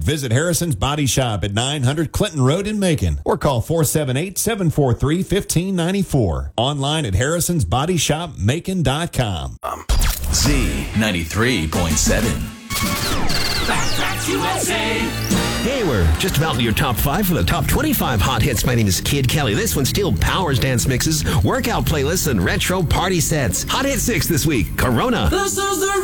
Visit Harrison's Body Shop at 900 Clinton Road in Macon or call 478-743-1594. Online at harrisonsbodyshopmacon.com. Z93.7. That's USA. Hey, we're just about in your top 5 for the top 25 hot hits. My name is Kid Kelly. This one still powers dance mixes, workout playlists, and retro party sets. Hot Hit 6 this week, Corona. This is the